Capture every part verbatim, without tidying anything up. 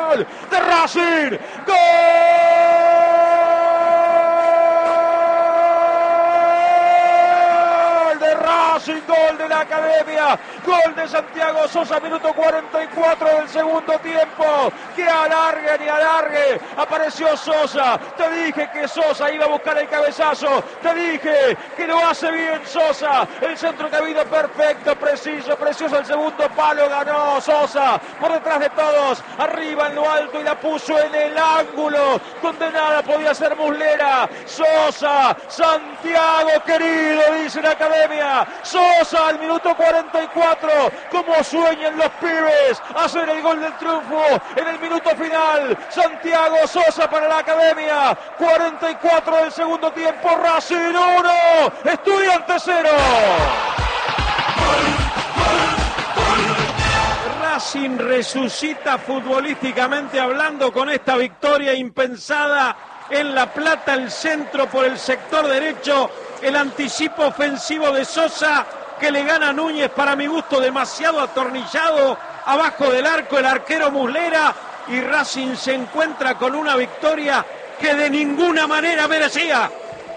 gol de Racing. ¡Gol! Racing, gol de la Academia, gol de Santiago Sosa, minuto cuarenta y cuatro del segundo tiempo. Que alargue ni alargue, apareció Sosa. Te dije que Sosa iba a buscar el cabezazo, te dije que lo hace bien Sosa. El centro que ha habido perfecto, preciso, precioso, el segundo palo, ganó Sosa por detrás de todos, arriba en lo alto, y la puso en el ángulo donde nada podía ser Muslera. Sosa, Santiago querido, dice la Academia. Sosa al minuto cuarenta y cuatro, como sueñan los pibes, hacer el gol del triunfo en el minuto final. Santiago Sosa para la Academia, cuarenta y cuatro del segundo tiempo. Racing uno, Estudiantes cero. Racing resucita futbolísticamente hablando con esta victoria impensada en La Plata. El centro por el sector derecho, el anticipo ofensivo de Sosa, que le gana a Núñez, para mi gusto demasiado atornillado, abajo del arco el arquero Muslera, y Racing se encuentra con una victoria que de ninguna manera merecía.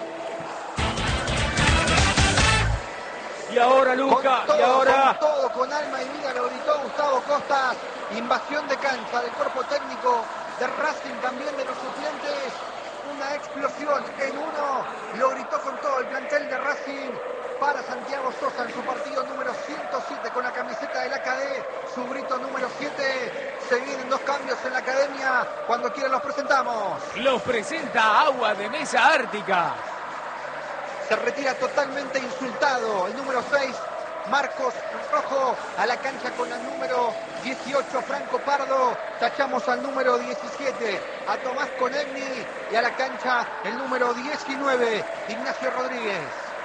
Y ahora Luca, todo, y ahora... Con todo, con alma y vida, lo gritó Gustavo Costas. Invasión de cancha del cuerpo técnico de Racing, también de los suplentes. Una explosión en uno, lo gritó con todo el plantel de Racing para Santiago Sosa en su partido número ciento siete con la camiseta del A K D, su grito número siete. Se vienen dos cambios en la Academia, cuando quieran los presentamos. Los presenta Agua de Mesa Ártica. Se retira totalmente insultado el número seis, Marcos Rojo, a la cancha con el número dieciocho, Franco Pardo. Tachamos al número diecisiete, a Tomás Conegni, y a la cancha el número diecinueve, Ignacio Rodríguez.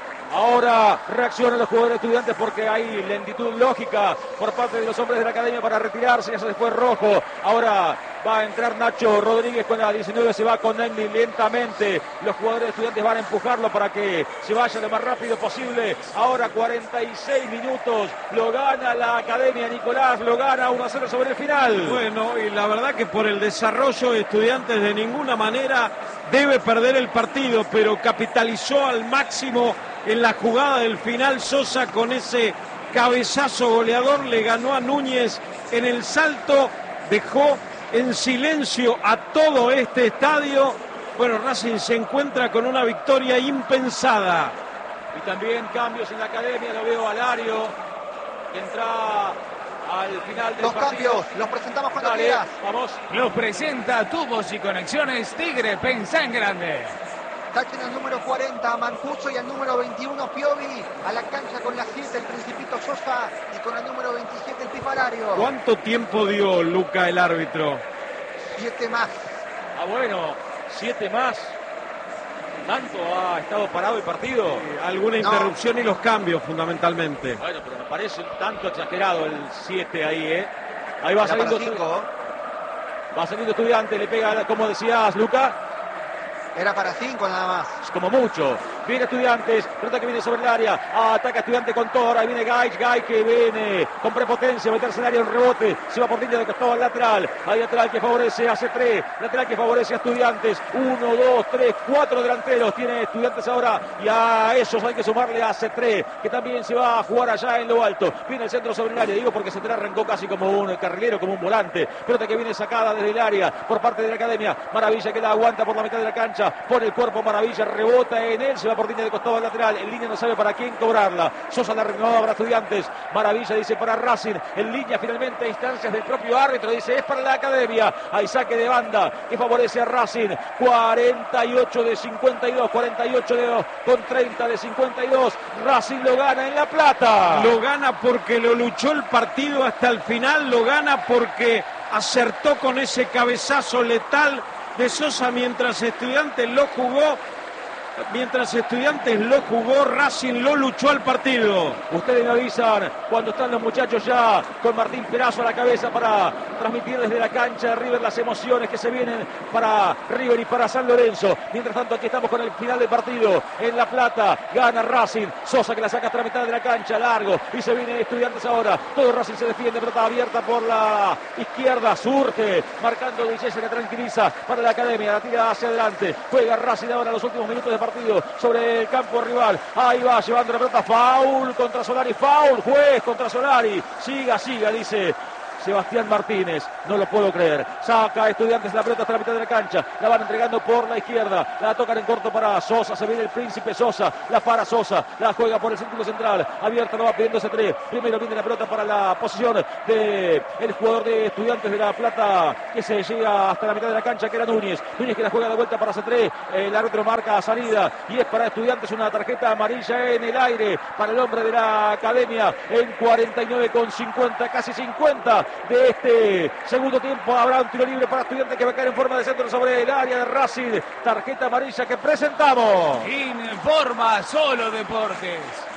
Ahora reaccionan los jugadores Estudiantes porque hay lentitud lógica por parte de los hombres de la Academia para retirarse. Ya se fue Rojo. Ahora va a entrar Nacho Rodríguez con la diecinueve. Se va con Negli lentamente. Los jugadores de Estudiantes van a empujarlo para que se vaya lo más rápido posible. Ahora cuarenta y seis minutos. Lo gana la Academia, Nicolás. Lo gana uno a cero sobre el final. Bueno, y la verdad que por el desarrollo de Estudiantes de ninguna manera debe perder el partido, pero capitalizó al máximo en la jugada del final. Sosa con ese cabezazo goleador le ganó a Núñez en el salto, dejó en silencio a todo este estadio. Bueno, Racing se encuentra con una victoria impensada. Y también cambios en la Academia, lo veo a Lario, que entra al final del Los partido. cambios, los presentamos cuando Dale, quieras. vamos. Los presenta Tubos y Conexiones Tigre, pensá en grande. Tachen al número cuarenta, Mancuso, y al número veintiuno, Piovi. A la cancha con la siete, el Principito Sosa, y con el número veintisiete, el Pipalario. ¿Cuánto tiempo dio Luca el árbitro? Siete más. Ah, bueno, siete más. ¿Tanto ha estado parado el partido? Alguna No. interrupción y los cambios fundamentalmente. Bueno, pero me parece un tanto exagerado el siete ahí, ¿eh? Ahí va Era saliendo, para cinco. va saliendo Estudiante, le pega, como decías, Luca. Era para cinco nada más. Es como mucho. Viene Estudiantes, pelota que viene sobre el área, ataca Estudiante con todo, ahora viene Gaich, Gaich que viene con prepotencia, meterse en el área, un rebote, se va por línea de costado al lateral, hay lateral que favorece a C tres, lateral que favorece a Estudiantes, uno, dos, tres, cuatro delanteros tiene Estudiantes ahora, y a esos hay que sumarle a C tres, que también se va a jugar allá en lo alto, viene el centro sobre el área, digo porque C tres arrancó casi como un carrilero, como un volante, pelota que viene sacada desde el área, por parte de la Academia, Maravilla que la aguanta por la mitad de la cancha, pone el cuerpo Maravilla, rebota en él, se va por línea de costado al lateral, en línea no sabe para quién cobrarla, Sosa la renovada para Estudiantes, Maravilla dice para Racing, en línea finalmente a instancias del propio árbitro, dice es para la Academia, hay saque de banda que favorece a Racing, cuarenta y ocho de cincuenta y dos, cuarenta y ocho de, con treinta de cincuenta y dos, Racing lo gana en La Plata. Lo gana porque lo luchó el partido hasta el final, lo gana porque acertó con ese cabezazo letal de Sosa mientras Estudiantes lo jugó mientras Estudiantes lo jugó, Racing lo luchó al partido. Ustedes me avisan cuando están los muchachos ya con Martín Perazo a la cabeza para transmitir desde la cancha de River las emociones que se vienen para River y para San Lorenzo. Mientras tanto, aquí estamos con el final del partido. En La Plata gana Racing. Sosa que la saca hasta la mitad de la cancha, largo. Y se viene Estudiantes ahora. Todo Racing se defiende, pelota abierta por la izquierda. Surge, marcando Di Gese, que tranquiliza para la Academia. La tira hacia adelante. Juega Racing ahora los últimos minutos de partido sobre el campo rival. Ahí va, llevando la pelota. Foul contra Solari. Foul, juez contra Solari. Siga, siga, dice Sebastián Martínez, no lo puedo creer. Saca Estudiantes la pelota hasta la mitad de la cancha. La van entregando por la izquierda. La tocan en corto para Sosa. Se viene el Príncipe Sosa. La para Sosa. La juega por el círculo central. Abierta, no va pidiendo ese tres. Primero viene la pelota para la posición de el jugador de Estudiantes de La Plata, que se llega hasta la mitad de la cancha, que era Núñez. Núñez que la juega de vuelta para C tres. El árbitro marca salida. Y es para Estudiantes una tarjeta amarilla en el aire para el hombre de la Academia. En cuarenta y nueve con cincuenta, casi cincuenta de este segundo tiempo. Habrá un tiro libre para Estudiantes que va a caer en forma de centro sobre el área de Racing. Tarjeta amarilla que presentamos. Informa Solo Deportes.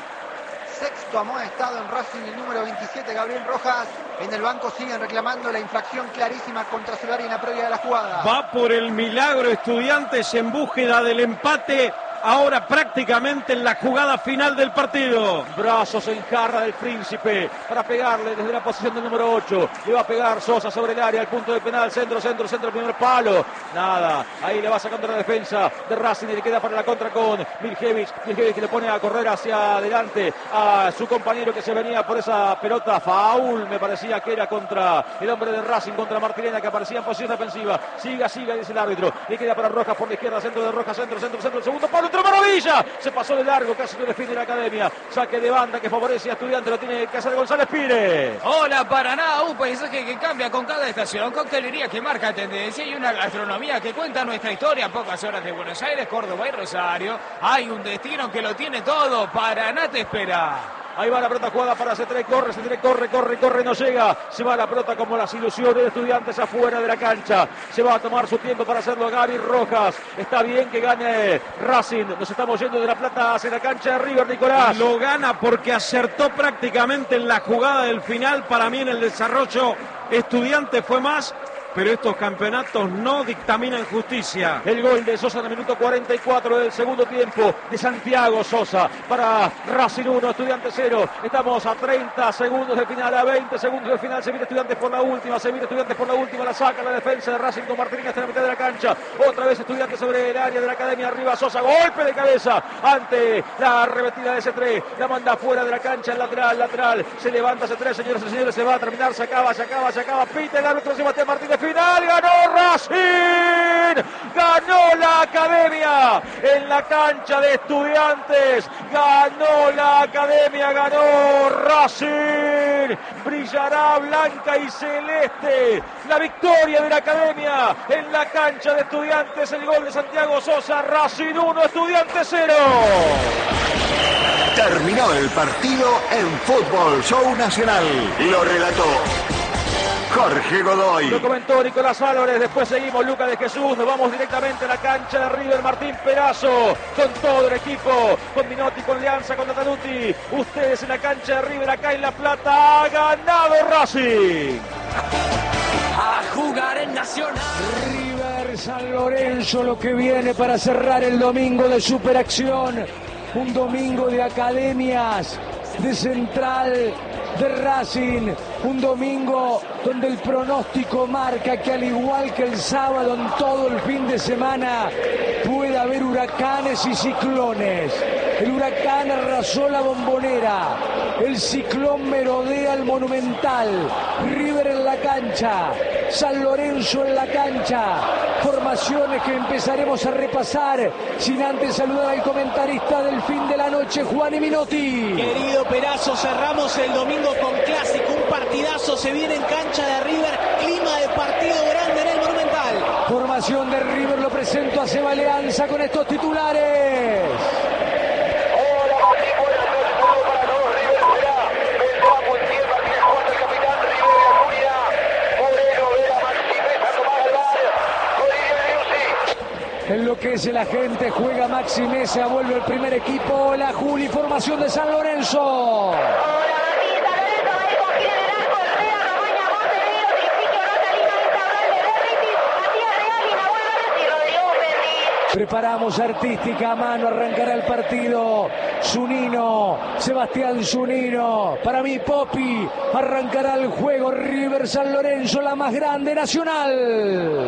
Sexto amonestado en Racing, el número veintisiete, Gabriel Rojas. En el banco siguen reclamando la infracción clarísima contra Solari en la previa de la jugada. Va por el milagro Estudiantes en búsqueda del empate. Ahora prácticamente en la jugada final del partido. Brazos en jarra del Príncipe para pegarle desde la posición del número ocho. Le va a pegar Sosa sobre el área, al punto de penal, centro, centro, centro, primer palo. Nada, ahí le va sacando la defensa de Racing y le queda para la contra con Miljevic. Miljevic que le pone a correr hacia adelante a su compañero que se venía por esa pelota. Foul, me parecía que era contra el hombre de Racing, contra Martirena, que aparecía en posición defensiva. Siga, siga, dice el árbitro. Le queda para Rojas por la izquierda, centro de Rojas, centro, centro, centro, segundo palo. Maravilla, se pasó de largo, casi no define la Academia. Saque de banda que favorece a Estudiantes, lo tiene que hacer González Pires. Hola Paraná, un paisaje que cambia con cada estación, coctelería que marca tendencia y una gastronomía que cuenta nuestra historia. Pocas horas de Buenos Aires, Córdoba y Rosario. Hay un destino que lo tiene todo. Paraná te espera. Ahí va la pelota jugada para C tres, corre, C tres, corre, corre, corre, no llega. Se va la pelota como las ilusiones de Estudiantes afuera de la cancha. Se va a tomar su tiempo para hacerlo Gaby Rojas. Está bien que gane Racing. Nos estamos yendo de La Plata hacia la cancha de River, Nicolás. Lo gana porque acertó prácticamente en la jugada del final. Para mí en el desarrollo Estudiantes fue más, pero estos campeonatos no dictaminan justicia. El gol de Sosa en el minuto cuarenta y cuatro del segundo tiempo de Santiago Sosa para Racing uno, Estudiantes cero. Estamos a treinta segundos del final, a veinte segundos del final. Se viene Estudiantes por la última, se viene Estudiantes por la última. La saca la defensa de Racing con Martínez hasta la mitad de la cancha. Otra vez Estudiantes sobre el área de la Academia. Arriba Sosa, golpe de cabeza ante la arremetida de C tres. La manda fuera de la cancha, el lateral, lateral. Se levanta C tres, señoras y señores. Se va a terminar, se acaba, se acaba, se acaba. Pita el árbitro Sebastián Martínez. Final, ganó Racing, ganó la Academia en la cancha de Estudiantes, ganó la Academia, ganó Racing, brillará blanca y celeste la victoria de la Academia en la cancha de Estudiantes. El gol de Santiago Sosa, Racing uno, Estudiantes cero. Terminó el partido en Fútbol Show Nacional. Lo relató Jorge Godoy. Lo comentó Nicolás Álvarez. Después seguimos Lucas de Jesús. Nos vamos directamente a la cancha de River. Martín Perazo con todo el equipo, con Minotti, con Leanza, con Natanuti. Ustedes en la cancha de River, acá en La Plata. Ha ganado Racing. A jugar en Nacional. River San Lorenzo, lo que viene para cerrar el domingo de superacción. Un domingo de academias, de Central, de Racing, un domingo donde el pronóstico marca que al igual que el sábado en todo el fin de semana puede haber huracanes y ciclones. El huracán arrasó la Bombonera, el ciclón merodea el Monumental, River en la cancha, San Lorenzo en la cancha, formaciones que empezaremos a repasar sin antes saludar al comentarista del fin de la noche, Juan Minotti. Querido Perazo, cerramos el domingo con clásico, un partidazo se viene en cancha de River, clima de partido grande en el Monumental. Formación de River, lo presento a Seba Leanza con estos titulares. Enloquece la gente, juega Maxi Mesa, vuelve el primer equipo, la Juli, formación de San Lorenzo. Preparamos artística a mano, arrancará el partido. Zunino, Sebastián Zunino, para mí Popi, arrancará el juego. River San Lorenzo, la más grande nacional.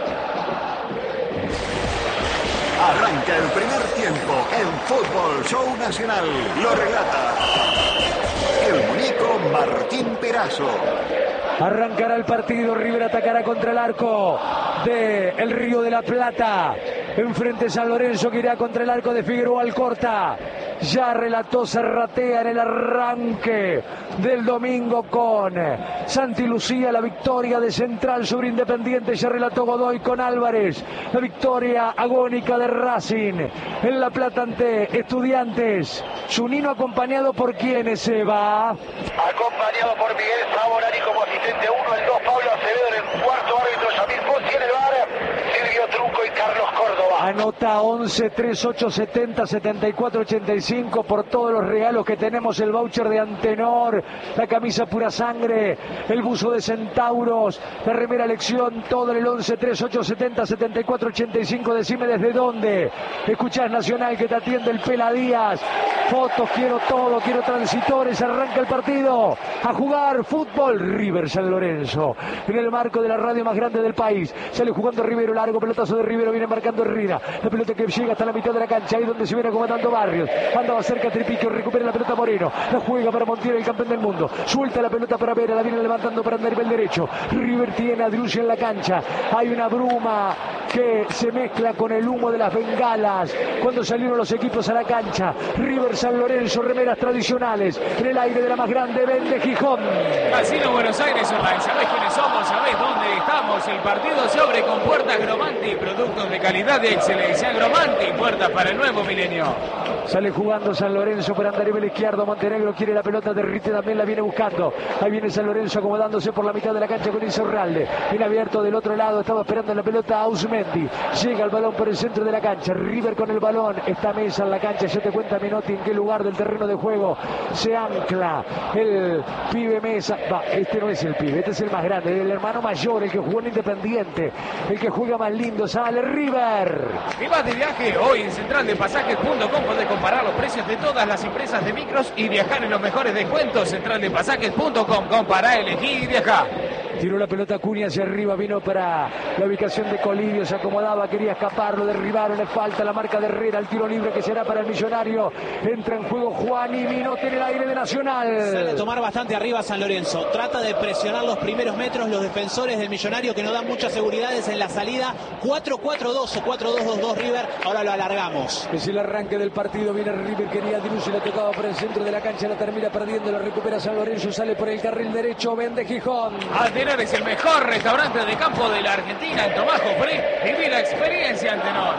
Arranca el primer tiempo en Fútbol Show Nacional. Lo relata el muñeco Martín Perazo. Arrancará el partido, River atacará contra el arco de el Río de la Plata. Enfrente San Lorenzo que irá contra el arco de Figueroa Alcorta. Ya relató Serratea en el arranque del domingo con Santi Lucía, la victoria de Central sobre Independiente. Ya relató Godoy con Álvarez, la victoria agónica de Racing en La Plata ante Estudiantes. Zunino acompañado por quienes se va. Acompañado por Miguel Saborani como asistente uno, el dos Pablo Acevedo en el cuarto árbitro, Yamil Fonsi en el bar, Silvio Trunco y Carlos Córdoba. Anota once, treinta y ocho, setenta, setenta y cuatro, ochenta y cinco por todos los regalos que tenemos, el voucher de Antenor, la camisa Pura Sangre, el buzo de Centauros, la remera Lección, todo en el once, treinta y ocho, setenta, setenta y cuatro, ochenta y cinco. Decime desde dónde escuchás Nacional, que te atiende el Pela Díaz. Fotos, quiero todo, quiero transitores. Arranca el partido a jugar fútbol. River San Lorenzo en el marco de la radio más grande del país. Sale jugando Rivero, largo pelotazo de Rivero, viene marcando Herrera. La pelota que llega hasta la mitad de la cancha, ahí donde se viene acomodando Barrios. Andaba cerca Tripiquio, recupera la pelota Moreno. La juega para Montiel, el campeón del mundo. Suelta la pelota para Vera, la viene levantando para andar el derecho. River tiene a Driussi en la cancha. Hay una bruma que se mezcla con el humo de las bengalas cuando salieron los equipos a la cancha. River San Lorenzo, remeras tradicionales en el aire de la más grande, Vende Gijón. Casino Buenos Aires Online, ¿sabés quiénes somos? ¿Sabés dónde estamos? El partido se abre con puertas Gromanti, productos de calidad de excelencia. Gromanti, puertas para el nuevo milenio. Sale jugando San Lorenzo por Andarivel izquierdo. Montenegro quiere la pelota, Derrite también la viene buscando. Ahí viene San Lorenzo acomodándose por la mitad de la cancha con Insaurralde. Viene abierto del otro lado, estaba esperando la pelota Ausmendi. Llega el balón por el centro de la cancha. River con el balón. Está Mesa en la cancha. Ya te cuenta Menotti en qué lugar del terreno de juego se ancla el pibe Mesa. Va, este no es el pibe, este es el más grande, el hermano mayor, el que jugó en Independiente, el que juega más lindo. Sale River. Y vas de viaje hoy en central de pasajes punto com. Podés comparar los precios de todas las empresas de micros y viajar en los mejores descuentos. central de pasajes punto com. Compará, elegí y viajá. Tiró la pelota Cunha hacia arriba, vino para la ubicación de Colidio, se acomodaba, quería escapar, lo derribaron, le falta la marca de Herrera, el tiro libre que será para el Millonario. Entra en juego Juan y Minotti en el aire de Nacional. Sale a tomar bastante arriba San Lorenzo, trata de presionar los primeros metros los defensores del Millonario que no dan muchas seguridades en la salida. Cuatro cuatro dos o cuatro dos dos dos River, ahora lo alargamos. Es el arranque del partido, viene River, quería Driussi, la tocaba por el centro de la cancha, la termina perdiendo, la recupera San Lorenzo, sale por el carril derecho, Vende Gijón. Antenor es el mejor restaurante de campo de la Argentina, en Tomás Jofré. Viví la experiencia, Antenor.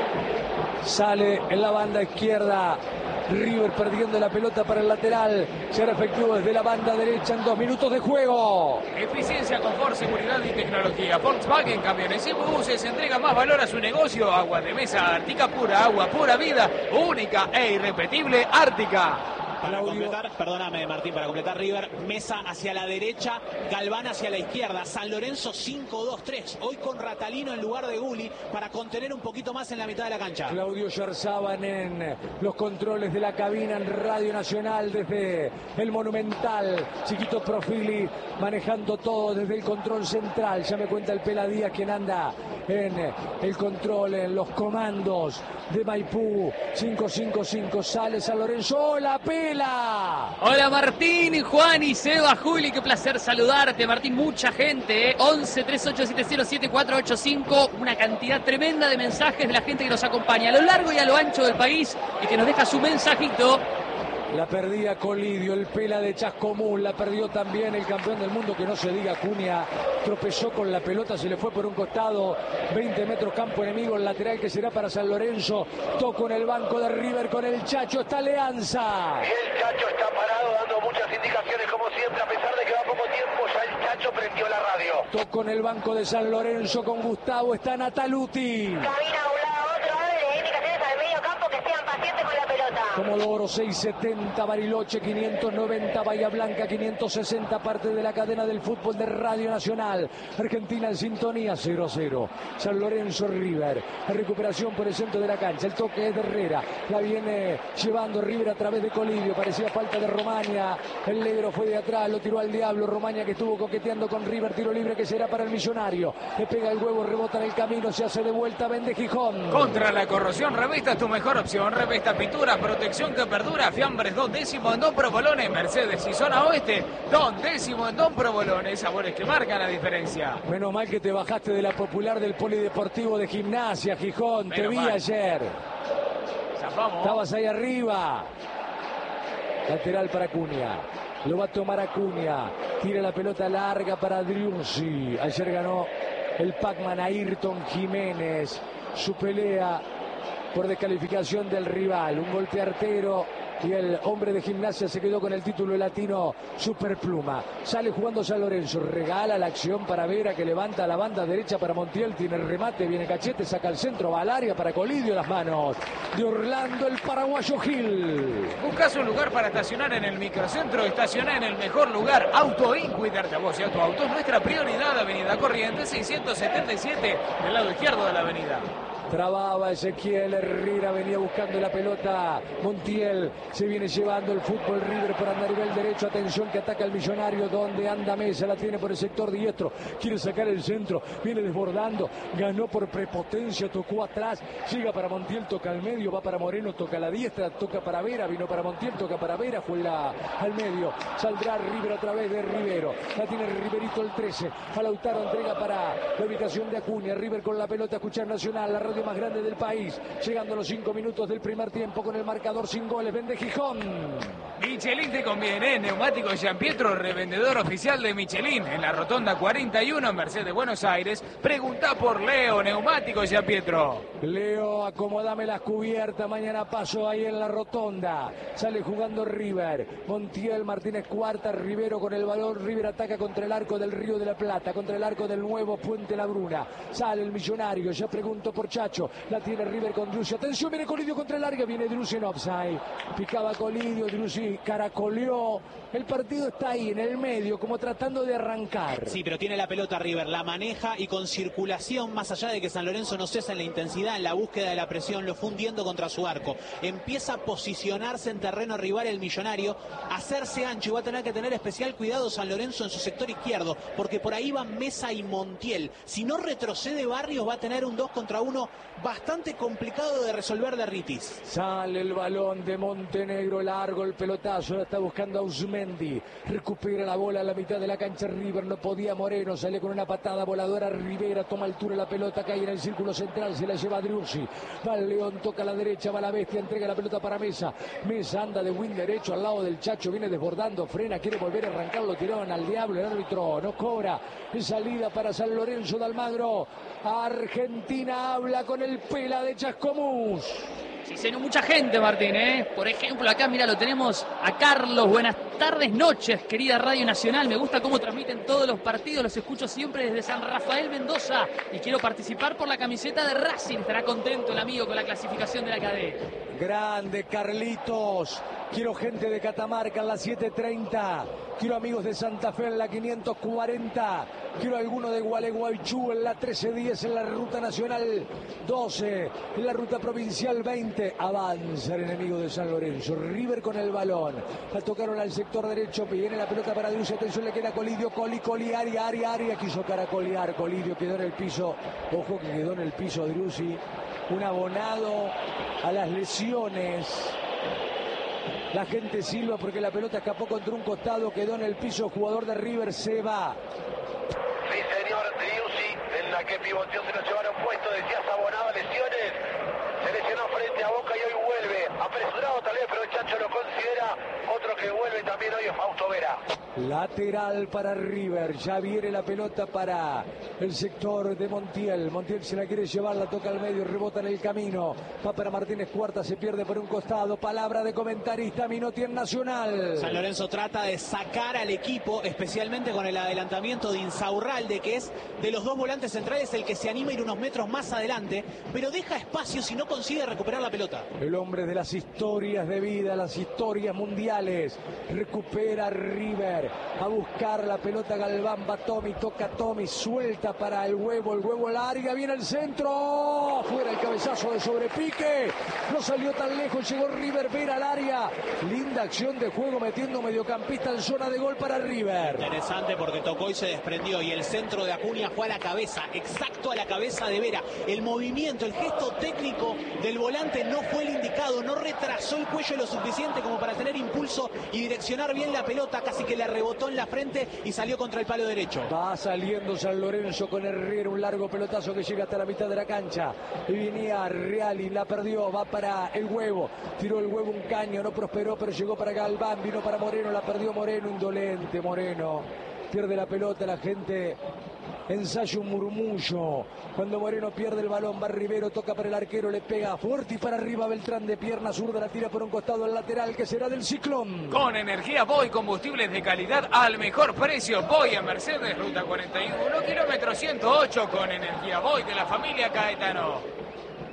Sale en la banda izquierda River perdiendo la pelota para el lateral. Será efectivo desde la banda derecha en dos minutos de juego. Eficiencia, confort, seguridad y tecnología. Volkswagen Camiones y Buses entrega más valor a su negocio. Agua de mesa Ártica pura, agua pura vida, única e irrepetible Ártica. Para completar, perdóname Martín, para completar River, Mesa hacia la derecha, Galván hacia la izquierda, San Lorenzo cinco dos tres, hoy con Ratalino en lugar de Gulli para contener un poquito más en la mitad de la cancha. Claudio Yarzábal en los controles de la cabina en Radio Nacional desde el Monumental, Chiquito Profili manejando todo desde el control central. Ya me cuenta el Pela Díaz quien anda en el control, en los comandos de Maipú. Cinco cinco cinco, sale San Lorenzo. ¡Hola, Pela! Hola Martín, Juan y Seba, Juli, qué placer saludarte Martín, mucha gente, ¿eh? once, treinta y ocho, setenta, siete cuatro ocho cinco, una cantidad tremenda de mensajes de la gente que nos acompaña a lo largo y a lo ancho del país y que nos deja su mensajito. La perdía Colidio, el Pela de Chascomún, la perdió también el campeón del mundo, que no se diga, Cunha, tropezó con la pelota, se le fue por un costado, veinte metros campo enemigo, el lateral que será para San Lorenzo, tocó en el banco de River con el Chacho, está Leanza. Y el Chacho está parado dando muchas indicaciones como siempre, a pesar de que va poco tiempo, ya el Chacho prendió la radio. Tocó en el banco de San Lorenzo con Gustavo, está Nataluti. Cabina Comodoro seiscientos setenta, Bariloche quinientos noventa, Bahía Blanca quinientos sesenta, parte de la cadena del fútbol de Radio Nacional. Argentina en sintonía, cero a cero. San Lorenzo River, la recuperación por el centro de la cancha, el toque es de Herrera, la viene llevando River a través de Colidio, parecía falta de Romaña, el negro fue de atrás, lo tiró al diablo, Romaña que estuvo coqueteando con River, tiro libre que será para el Millonario, le pega el huevo, rebota en el camino, se hace de vuelta, vende Gijón. Contra la corrosión, Revista es tu mejor opción, Revista Pintura, protección que perdura, fiambres dos décimo en Don Provolone, Mercedes y zona oeste, dos décimo en Don Provolone, sabores que marcan la diferencia. Menos mal que te bajaste de la popular del Polideportivo de Gimnasia, Gijón, Menos te vi mal. ayer. Zafamos. Estabas ahí arriba. Lateral para Acuña. Lo va a tomar Acuña. Tira la pelota larga para Driussi. Ayer ganó el Pac-Man Ayrton Jiménez. Su pelea por descalificación del rival. Un golpe artero. Y el hombre de Gimnasia se quedó con el título latino Superpluma. Sale jugando San Lorenzo. Regala la acción para Vera, que levanta la banda derecha para Montiel. Tiene el remate, viene Cachete, saca el centro, va al área para Colidio. Las manos de Orlando, el paraguayo Gil. ¿Buscas un lugar para estacionar en el microcentro? Estaciona en el mejor lugar. Auto In, cuidarte a vos y a tu auto. Es nuestra prioridad. Avenida Corrientes seiscientos setenta y siete, del lado izquierdo de la avenida. Trababa Ezequiel Herrera, venía buscando la pelota. Montiel se viene llevando el fútbol. River por andar nivel derecho. Atención que ataca el Millonario, donde anda Mesa, la tiene por el sector diestro. Quiere sacar el centro, viene desbordando. Ganó por prepotencia, tocó atrás. Llega para Montiel, toca al medio, va para Moreno, toca a la diestra, toca para Vera, vino para Montiel, toca para Vera, fue la, al medio. Saldrá River a través de Rivero. La tiene Riverito el trece. A Lautaro entrega para la ubicación de Acuña. River con la pelota, escuchar Nacional, la radio más grande del país, llegando a los cinco minutos del primer tiempo con el marcador sin goles. Vende Gijón. Michelin te conviene, Neumáticos Gian Pietro, revendedor oficial de Michelin, en la Rotonda cuarenta y uno en Mercedes, Buenos Aires. Pregunta por Leo, Neumáticos Gian Pietro. Leo, acomodame las cubiertas, mañana paso ahí en la Rotonda. Sale jugando River, Montiel, Martínez Cuarta, Rivero con el balón. River ataca contra el arco del Río de la Plata, contra el arco del nuevo Puente La Bruna. Sale el Millonario, ya pregunto por Chacho, la tiene River con Driussi. Atención, viene Colidio contra el área, viene Driussi en offside. Picaba Colidio, Driussi caracoleó. El partido está ahí en el medio, como tratando de arrancar. Sí, pero tiene la pelota River, la maneja y con circulación, más allá de que San Lorenzo no cesa en la intensidad, en la búsqueda de la presión, lo fue hundiendo contra su arco. Empieza a posicionarse en terreno rival el Millonario, hacerse ancho, y va a tener que tener especial cuidado San Lorenzo en su sector izquierdo, porque por ahí van Mesa y Montiel. Si no retrocede Barrios, va a tener un dos contra uno bastante complicado de resolver de Ritis. Sale el balón de Montenegro, largo el pelotazo, la está buscando Ausmendi. Recupera la bola a la mitad de la cancha River, no podía Moreno, sale con una patada voladora Rivera, toma altura la pelota, cae en el círculo central, se la lleva Driussi. Va el León, toca a la derecha, va la Bestia, entrega la pelota para Mesa. Mesa anda de wing derecho al lado del Chacho, viene desbordando, frena, quiere volver a arrancar, lo tiraron al diablo, el árbitro no cobra. Es salida para San Lorenzo de Almagro. Argentina habla con el Pela de Chascomús. Sí, señor, mucha gente, Martín, ¿eh? Por ejemplo, acá, mira, lo tenemos a Carlos. Buenas tardes, noches, querida Radio Nacional. Me gusta cómo transmiten todos los partidos. Los escucho siempre desde San Rafael, Mendoza. Y quiero participar por la camiseta de Racing. Estará contento el amigo con la clasificación de la cadena. Grande, Carlitos. Quiero gente de Catamarca en la siete treinta. Quiero amigos de Santa Fe en la quinientos cuarenta. Quiero alguno de Gualeguaychú en la trece diez, en la ruta nacional doce, en la ruta provincial veinte. Avanza el enemigo de San Lorenzo. River con el balón. La tocaron al sector derecho. Viene la pelota para Driussi. Atención, le queda Colidio. Coli, Coli, área, área, área. Quiso caracolear. Colidio quedó en el piso. Ojo que quedó en el piso Driussi. Un abonado a las lesiones. La gente silba porque la pelota escapó contra un costado, quedó en el piso, jugador de River se va. Sí, señor, Driussi, en la que pivoteó, se lo llevaron puesto, decías abonado a lesiones. Se lesionó frente a Boca y hoy vuelve. Apresurado tal vez, pero el Chacho lo considera. Otro que vuelve también hoy es Fausto Vera. Lateral para River, ya viene la pelota para el sector de Montiel. Montiel se la quiere llevar, la toca al medio, rebota en el camino. Va para Martínez Cuarta, se pierde por un costado. Palabra de comentarista Minotti en Nacional. San Lorenzo trata de sacar al equipo, especialmente con el adelantamiento de Insaurralde, que es de los dos volantes centrales el que se anima a ir unos metros más adelante, pero deja espacio si no consigue recuperar la pelota. El hombre de las historias de vida, las historias mundiales. Recupera River. A buscar la pelota Galván, va Tommy, toca Tommy, suelta para el Huevo, el Huevo larga, viene el centro, fuera el cabezazo de sobrepique, no salió tan lejos, llegó River, Vera al área, linda acción de juego metiendo mediocampista en zona de gol para River. Interesante porque tocó y se desprendió, y el centro de Acuña fue a la cabeza, exacto a la cabeza de Vera. El movimiento, el gesto técnico del volante no fue el indicado, no retrasó el cuello lo suficiente como para tener impulso y direccionar bien la pelota, casi que le rebotó en la frente y salió contra el palo derecho. Va saliendo San Lorenzo con Herrera, un largo pelotazo que llega hasta la mitad de la cancha. Y venía Reali, la perdió, va para el Huevo. Tiró el Huevo un caño, no prosperó, pero llegó para Galván, vino para Moreno, la perdió Moreno, indolente Moreno. Pierde la pelota, la gente ensaya un murmullo. Cuando Moreno pierde el balón, va Rivero, toca para el arquero, le pega fuerte y para arriba Beltrán de pierna zurda, la tira por un costado al lateral que será del Ciclón. Con energía Boy, combustibles de calidad al mejor precio. Boy a Mercedes, ruta cuarenta y uno, kilómetro ciento ocho, con energía Boy de la familia Caetano.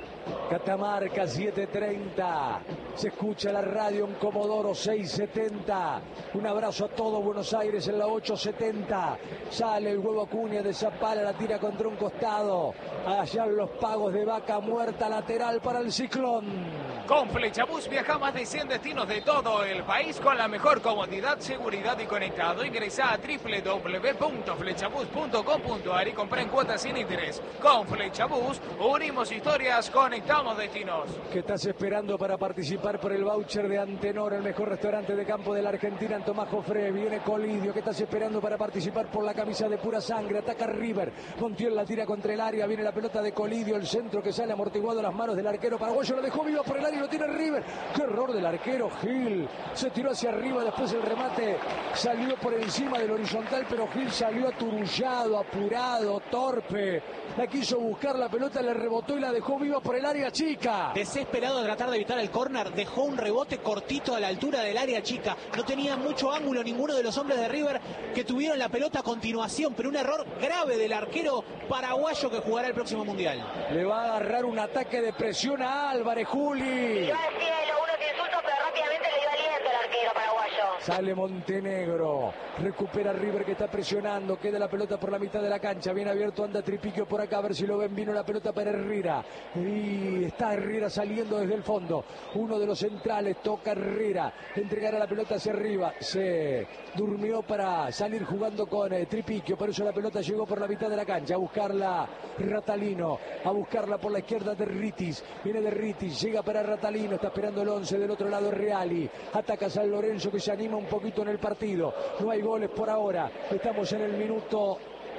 Catamarca siete treinta, se escucha la radio en Comodoro seis setenta. Un abrazo a todo Buenos Aires en la ocho setenta. Sale el Huevo Acuña de Zapala, la tira contra un costado. Allá los pagos de Vaca Muerta, lateral para el Ciclón. Con Flechabús viaja más de cien destinos de todo el país con la mejor comodidad, seguridad y conectado. Ingresa a doble u doble u doble u punto flechabús punto com punto a r y compra en cuotas sin interés. Con Flechabús unimos historias, conectamos destinos. ¿Qué estás esperando para participar por el voucher de Antenor, el mejor restaurante de campo de la Argentina, en Tomás Jofré? Viene Colidio. ¿Qué estás esperando para participar por la camisa de Pura Sangre? Ataca River. Montiel la tira contra el área. Viene la pelota de Colidio. El centro que sale amortiguado a las manos del arquero paraguayo. Lo dejó vivo por el área y lo tiene River. ¡Qué error del arquero Gil! Se tiró hacia arriba. Después el remate salió por encima del horizontal, pero Gil salió aturullado, apurado, torpe. La quiso buscar la pelota, le rebotó y la dejó viva por el área chica. Desesperado de tratar de evitar el córner, dejó un rebote cortito a la altura del área chica. No tenía mucho ángulo ninguno de los hombres de River que tuvieron la pelota a continuación, pero un error grave del arquero paraguayo que jugará el próximo Mundial. Le va a agarrar un ataque de presión a Álvarez, Juli. Yo decía unos insultos, pero rápidamente le dio aliento al arquero paraguayo. Sale Montenegro, recupera River que está presionando, queda la pelota por la mitad de la cancha, bien abierto, anda Tripiquio por acá, a ver si lo ven, vino la pelota para Herrera, y está Herrera saliendo desde el fondo, uno de los centrales, toca Herrera, entregará la pelota hacia arriba, se durmió para salir jugando con eh, Tripiquio, por eso la pelota llegó por la mitad de la cancha, a buscarla Ratalino, a buscarla por la izquierda de Ritis, viene de Ritis, llega para Ratalino, está esperando el once, del otro lado Reali, ataca San Lorenzo que se anima un poquito en el partido, no hay goles por ahora, estamos en el minuto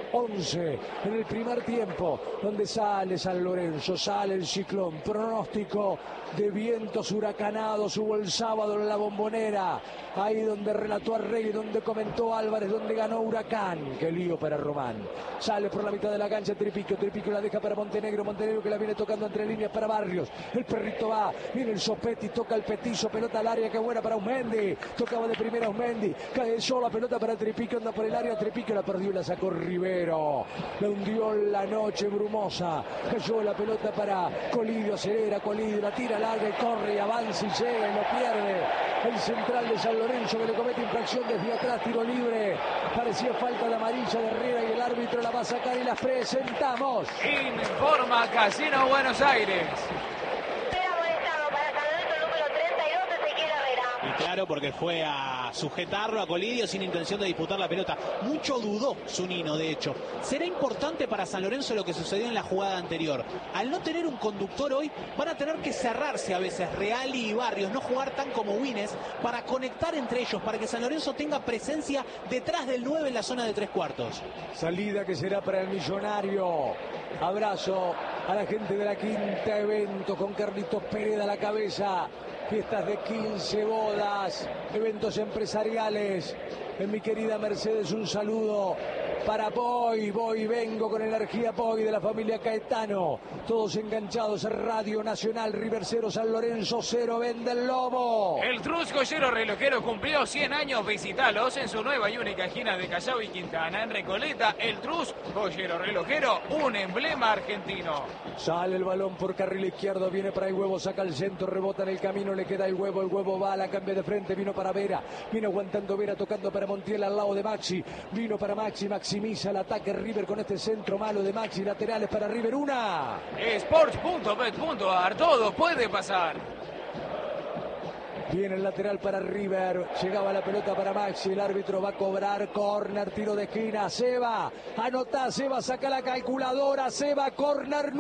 once en el primer tiempo, donde sale San Lorenzo, sale el Ciclón. Pronóstico de vientos huracanados hubo el sábado en la Bombonera, ahí donde relató Arregui, donde comentó Álvarez, donde ganó Huracán. Qué lío para Román. Sale por la mitad de la cancha Tripiquio, Tripiquio la deja para Montenegro, Montenegro que la viene tocando entre líneas para Barrios. El perrito va, viene el Sopetti, toca el petizo, pelota al área, que buena para Usmendi. Tocaba de primera Usmendi, cae solo la pelota para Tripiquio, anda por el área, Tripiquio la perdió y la sacó Rivero. Le hundió la noche brumosa, cayó la pelota para Colidio, acelera Colidio, la tira larga y corre y avanza y llega y lo pierde el central de San Lorenzo, que le comete infracción desde atrás, tiro libre, parecía falta de amarilla de Herrera y el árbitro la va a sacar y las presentamos. Informa Casino Buenos Aires. Y claro, porque fue a sujetarlo a Colidio sin intención de disputar la pelota. Mucho dudó Zunino, de hecho. Será importante para San Lorenzo lo que sucedió en la jugada anterior. Al no tener un conductor hoy, van a tener que cerrarse a veces Reali y Barrios, no jugar tan como Wines, para conectar entre ellos, para que San Lorenzo tenga presencia detrás del nueve en la zona de tres cuartos. Salida que será para el Millonario. Abrazo a la gente de la Quinta Eventos con Carlitos Pereda a la cabeza. Fiestas de quince, bodas, eventos empresariales. En mi querida Mercedes, un saludo para Boy, Boy, vengo con energía Boy de la familia Caetano. Todos enganchados a Radio Nacional, River cero, San Lorenzo cero, vende el lobo. El Trus Joyero Relojero cumplió cien años, visitalos en su nueva y única esquina de Callao y Quintana. En Recoleta, el Trus Joyero Relojero, un emblema argentino. Sale el balón por carril izquierdo, viene para el huevo, saca el centro, rebota en el camino, le queda el huevo, el huevo va a la cambia de frente, vino para Vera, vino aguantando Vera, tocando para Montiel al lado de Maxi, vino para Maxi, maximiza el ataque River con este centro malo de Maxi, laterales para River, una. Sports punto bet punto a r, todo puede pasar. Viene el lateral para River, llegaba la pelota para Maxi, el árbitro va a cobrar, córner, tiro de esquina, Seba, anota, Seba, saca la calculadora, Seba, córner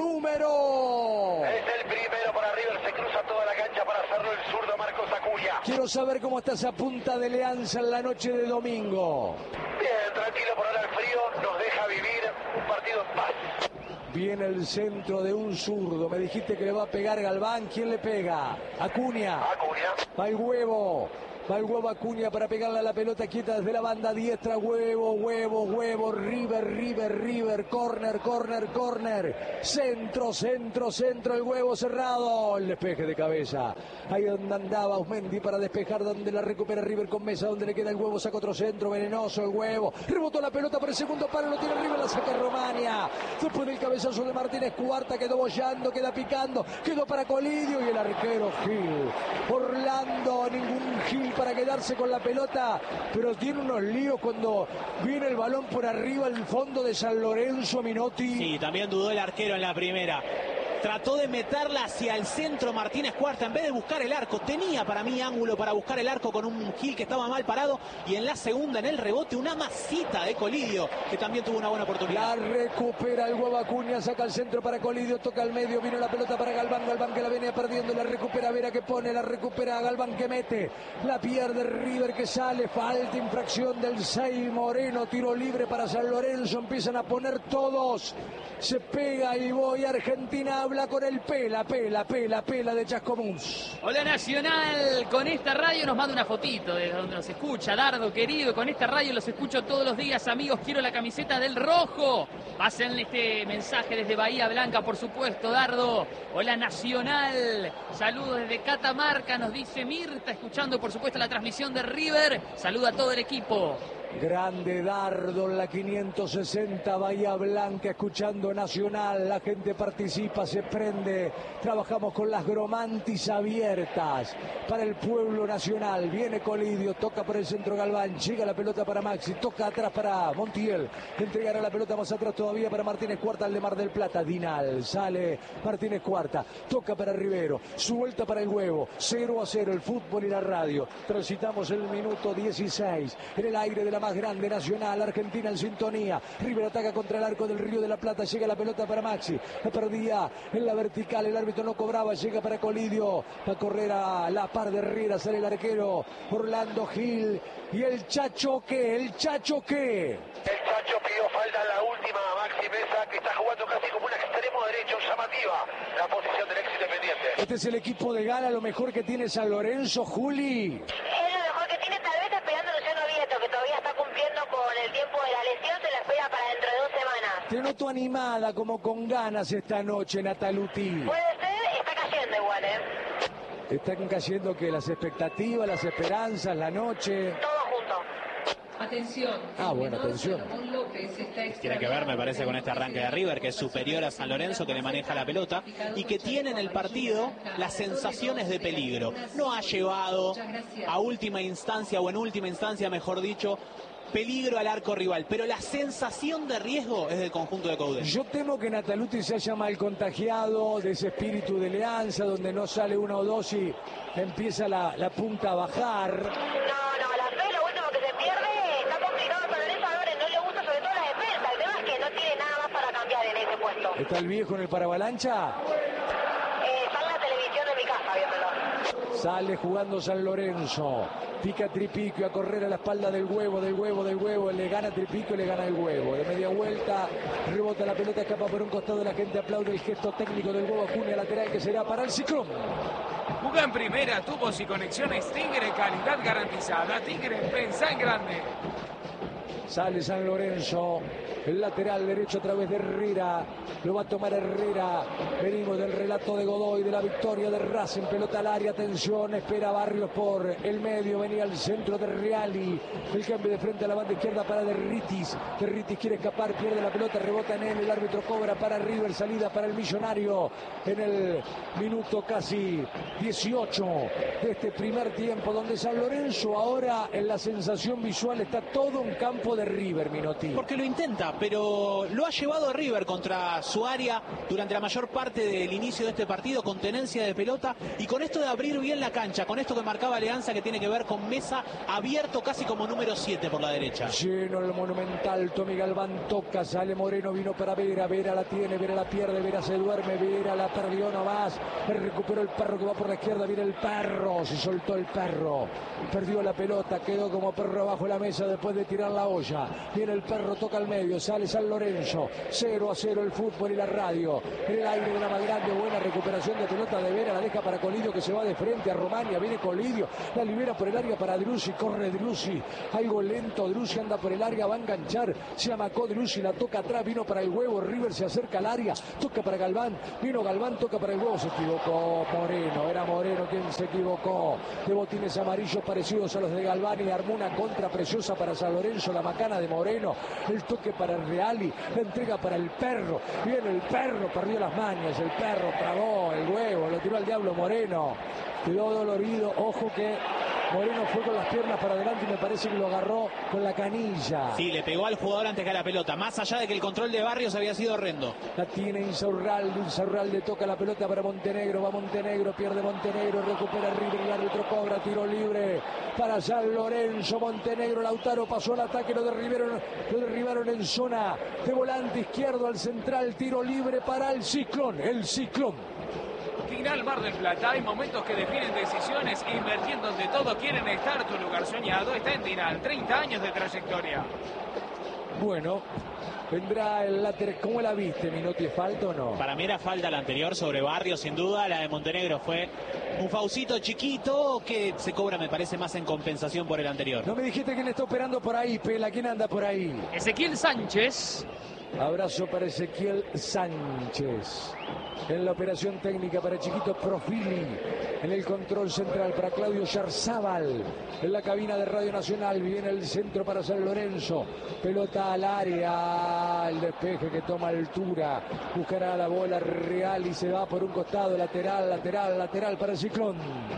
número. Es el primero para River, se cruza toda la cancha para hacerlo el zurdo Marcos Acuña. Quiero saber cómo está esa punta de Leanza en la noche de domingo. Bien, tranquilo, por ahora el frío nos deja vivir un partido en paz. Viene el centro de un zurdo. Me dijiste que le va a pegar Galván. ¿Quién le pega? Acuña. Acuña. Va el huevo. Va el huevo Acuña para pegarle a la pelota quieta desde la banda diestra. Huevo, huevo, huevo. River, River, River. Corner, corner, corner. Centro, centro, centro. El huevo cerrado. El despeje de cabeza. Ahí donde andaba Osmendi para despejar. Donde la recupera River con Mesa. Donde le queda el huevo. Saca otro centro. Venenoso el huevo. Rebotó la pelota por el segundo palo. Lo tiene River. La saca Romania. Después del cabezazo de Martínez Cuarta. Quedó bollando. Queda picando. Quedó para Colidio. Y el arquero Gil. Orlando. Ningún Gil para quedarse con la pelota, pero tiene unos líos cuando viene el balón por arriba al fondo de San Lorenzo. Minotti. Sí, también dudó el arquero en la primera. Trató de meterla hacia el centro Martínez Cuarta en vez de buscar el arco. Tenía para mí ángulo para buscar el arco con un Gil que estaba mal parado. Y en la segunda, en el rebote, una masita de Colidio que también tuvo una buena oportunidad. La recupera el huevo Acuña, saca el centro para Colidio, toca al medio, vino la pelota para Galván. Galván que la venía perdiendo, la recupera Vera que pone, la recupera Galván que mete. La pierde River que sale, falta, infracción del seis Moreno, tiro libre para San Lorenzo. Empiezan a poner todos. Se pega y voy Argentina. Habla con el Pela, Pela, Pela, Pela de Chascomús. Hola Nacional, con esta radio nos manda una fotito de donde nos escucha. Dardo, querido, con esta radio los escucho todos los días, amigos, quiero la camiseta del rojo. Pasen este mensaje desde Bahía Blanca, por supuesto, Dardo. Hola Nacional, saludos desde Catamarca, nos dice Mirta, escuchando por supuesto la transmisión de River. Saluda a todo el equipo. Grande Dardo en la quinientos sesenta, Bahía Blanca, escuchando Nacional. La gente participa, se prende. Trabajamos con las gromantis abiertas para el pueblo nacional. Viene Colidio, toca por el centro Galván, llega la pelota para Maxi, toca atrás para Montiel. Entregará la pelota más atrás todavía para Martínez Cuarta, al de Mar del Plata. Dinal, sale Martínez Cuarta, toca para Rivero, suelta para el huevo. cero a cero el fútbol y la radio. Transitamos el minuto dieciséis en el aire de la más grande Nacional, Argentina en sintonía. River ataca contra el arco del Río de la Plata, llega la pelota para Maxi, la perdía en la vertical, el árbitro no cobraba, llega para Colidio, va a correr a la par de Herrera, sale el arquero Orlando Gil. Y el Chacho ¿qué? ¿El Chacho qué? El Chacho pidió falta en la última a Maxi Mesa, que está jugando casi como un extremo derecho, llamativa la posición del ex Independiente. Este es el equipo de gala, lo mejor que tiene San Lorenzo, Juli. Que todavía está cumpliendo con el tiempo de la lesión, se la espera para dentro de dos semanas. Te noto animada, como con ganas esta noche, Nataluti. Puede ser, está cayendo igual, ¿eh? Están cayendo que las expectativas, las esperanzas, la noche. Todo junto. Atención. Ah, bueno, atención. Tiene que ver, me parece, con este arranque de River, que es superior a San Lorenzo, que le maneja la pelota y que tiene en el partido las sensaciones de peligro. No ha llevado a última instancia, o en última instancia, mejor dicho, peligro al arco rival, pero la sensación de riesgo es del conjunto de Coudet. Yo temo que Nataluti se haya mal contagiado de ese espíritu de Leanza, donde no sale uno o dos y empieza la, la punta a bajar. No, no, la fe, lo último que se pierde, está complicado para Lorenzo Álvarez, no le gusta sobre todo la defensa, el tema es que no tiene nada más para cambiar en ese puesto. ¿Está el viejo en el paravalancha? Eh, está en la televisión de mi casa viéndolo. Sale jugando San Lorenzo. Pica Tripico a correr a la espalda del huevo, del huevo, del huevo. Le gana Tripico y le gana el huevo. De media vuelta, rebota la pelota, escapa por un costado. La gente aplaude el gesto técnico del huevo. Acuña lateral que será para el Ciclón. Jugá en primera, tubos y conexiones Tigre, calidad garantizada. Tigre, pensá en grande. Sale San Lorenzo, el lateral derecho a través de Herrera, lo va a tomar Herrera. Venimos del relato de Godoy, de la victoria de Racing, pelota al área, atención, espera Barrios por el medio, venía al centro de Reali, el cambio de frente a la banda izquierda para Derritis, Derritis quiere escapar, pierde la pelota, rebota en él, el árbitro cobra para River, salida para el Millonario en el minuto casi dieciocho de este primer tiempo, donde San Lorenzo ahora en la sensación visual está todo un campo de River, Minotti. Porque lo intenta, pero lo ha llevado a River contra su área durante la mayor parte del inicio de este partido, con tenencia de pelota y con esto de abrir bien la cancha, con esto que marcaba Alianza, que tiene que ver con Mesa abierto casi como número siete por la derecha. Lleno el Monumental, Tommy Galván toca, sale Moreno, vino para Vera, Vera la tiene, Vera la pierde, Vera se duerme, Vera la perdió nomás, recuperó el perro que va por la izquierda, viene el perro, se soltó el perro, perdió la pelota, quedó como perro bajo la mesa después de tirar la olla. Viene el perro, toca al medio, sale San Lorenzo, cero a cero el fútbol y la radio. En el aire de la más grande, buena recuperación de pelota de Vera, la deja para Colidio que se va de frente a Romania, viene Colidio, la libera por el área para Driussi, corre Driussi, algo lento, Driussi anda por el área, va a enganchar, se amacó Driussi, la toca atrás, vino para el huevo, River se acerca al área, toca para Galván, vino Galván, toca para el huevo, se equivocó Moreno, era Moreno quien se equivocó, de botines amarillos parecidos a los de Galván y armó una contra preciosa para San Lorenzo, la macana de Moreno, el toque para el Reali, la entrega para el perro, viene el perro, perdió las mañas, el perro tragó el huevo, lo tiró al diablo Moreno, quedó dolorido, ojo que Moreno fue con las piernas para adelante y me parece que lo agarró con la canilla. Sí, le pegó al jugador antes que a la pelota, más allá de que el control de Barrios había sido horrendo. La tiene Insaurralde, Insaurralde toca la pelota para Montenegro, va Montenegro, pierde Montenegro, recupera River, el árbitro cobra, tiro libre para San Lorenzo, Montenegro, Lautaro pasó al ataque, lo derribaron, lo derribaron en zona de volante izquierdo al central, tiro libre para el Ciclón, el Ciclón. Final Mar del Plata, hay momentos que definen decisiones, invirtiendo donde todos quieren estar, tu lugar soñado está en Tinal, treinta años de trayectoria. Bueno, vendrá el lateral, ¿cómo la viste, Minotti? ¿Falta o no? Para mí era falta la anterior sobre Barrios, sin duda, la de Montenegro fue un faucito chiquito que se cobra, me parece, más en compensación por el anterior. No me dijiste quién está operando por ahí, Pela, ¿quién anda por ahí? Ezequiel Sánchez. Abrazo para Ezequiel Sánchez. En la operación técnica para Chiquito Profili. En el control central para Claudio Yarzábal. En la cabina de Radio Nacional viene el centro para San Lorenzo. Pelota al área. El despeje que toma altura. Buscará la bola Real y se va por un costado. Lateral, lateral, lateral para el Ciclón.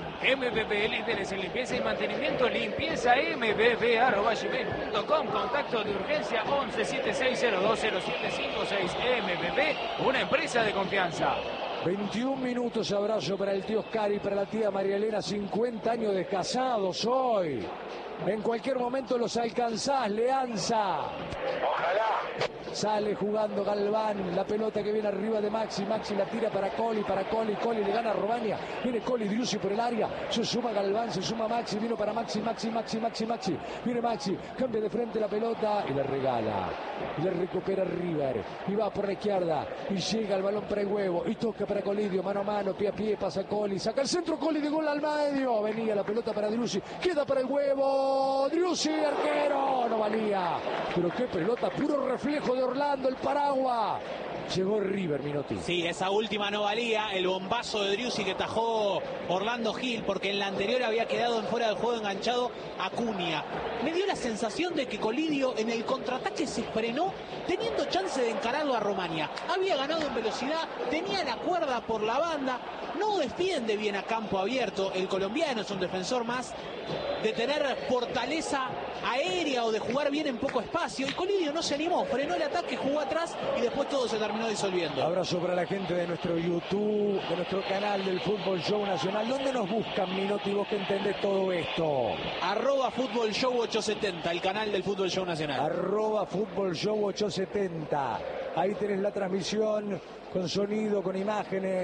M B B, líderes en limpieza y mantenimiento. Limpieza m b b arroba gmail punto com. Contacto de urgencia once setenta y seis cero dos cero siete cinco seis. M B B, una empresa de confianza. veintiún minutos, abrazo para el tío Oscar y para la tía María Elena, cincuenta años de casados hoy. En cualquier momento los alcanzás, Leanza. Ojalá. Sale jugando Galván, la pelota que viene arriba de Maxi, Maxi la tira para Coli, para Coli, Coli le gana a Romania, viene Coli, Driussi por el área, se suma Galván, se suma Maxi, vino para Maxi, Maxi, Maxi, Maxi, Maxi, viene Maxi, cambia de frente la pelota y le regala, y le recupera River, y va por la izquierda, y llega el balón para el huevo, y toca para Colidio, mano a mano, pie a pie, pasa Coli, saca el centro, Coli de gol al medio, venía la pelota para Driussi, queda para el huevo, Driussi, arquero, no valía, pero qué pelota, puro reflejo de Orlando, el Paragua. Llegó River, Minotti. Sí, esa última no valía, el bombazo de Driussi que tajó Orlando Gil, porque en la anterior había quedado en fuera del juego enganchado Acuña. Me dio la sensación de que Colidio en el contraataque se frenó, teniendo chance de encararlo a Romania. Había ganado en velocidad, tenía la cuerda por la banda, no defiende bien a campo abierto. El colombiano es un defensor más de tener fortaleza aérea o de jugar bien en poco espacio, y Colidio no se animó, frenó el ataque, jugó atrás y después todo se terminó disolviendo. Abrazo para la gente de nuestro YouTube, de nuestro canal del Fútbol Show Nacional. ¿Dónde nos buscan, Minotti, vos que entendés todo esto? Arroba Fútbol Show ochocientos setenta, el canal del Fútbol Show Nacional. Arroba Fútbol Show ochocientos setenta. Ahí tenés la transmisión con sonido, con imágenes,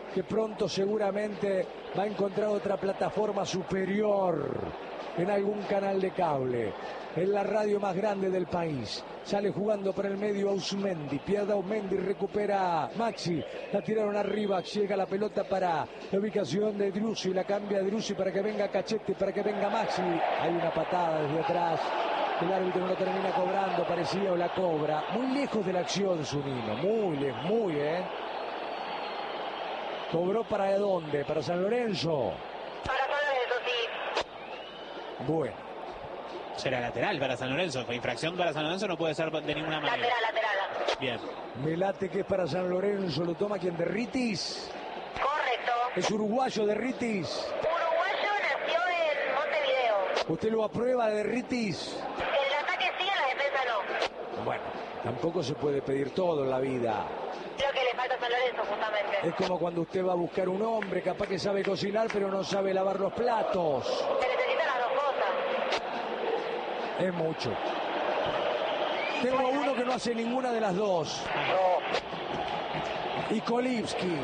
que pronto seguramente va a encontrar otra plataforma superior en algún canal de cable, en la radio más grande del país. Sale jugando por el medio Ausmendi, pierde Ausmendi, recupera Maxi, la tiraron arriba, llega la pelota para la ubicación de Driussi, la cambia Driussi para que venga Cachete, para que venga Maxi. Hay una patada desde atrás, el árbitro no lo termina cobrando, parecía o la cobra. Muy lejos de la acción Zunino, muy lejos, muy, ¿eh? ¿Cobró para dónde? ¿Para San Lorenzo? Para San Lorenzo, sí. Bueno. Será lateral para San Lorenzo. Infracción para San Lorenzo no puede ser de ninguna manera. Lateral, lateral. Bien. Me late que es para San Lorenzo. ¿Lo toma quien? ¿Derritis? Correcto. ¿Es uruguayo Derritis? Uruguayo, nació en Montevideo. ¿Usted lo aprueba de Derritis? El ataque sí, en la defensa no. Bueno, tampoco se puede pedir todo en la vida. Lo que le falta a San Lorenzo, justamente. Es como cuando usted va a buscar un hombre, capaz que sabe cocinar, pero no sabe lavar los platos. Se necesitan las dos cosas. Es mucho. Tengo uno que no hace ninguna de las dos. Y Kolibski.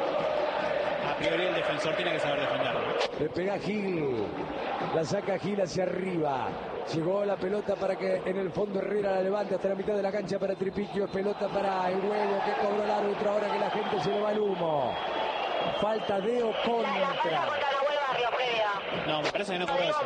A priori el defensor tiene que saber defenderlo. Le pega Gil. La saca Gil hacia arriba. Llegó la pelota para que en el fondo Herrera la levante hasta la mitad de la cancha para Tripiquio. Pelota para el Huevo que cobró el árbitro ahora que la gente se le va el humo. Falta de o contra. No, me parece que no cobró eso.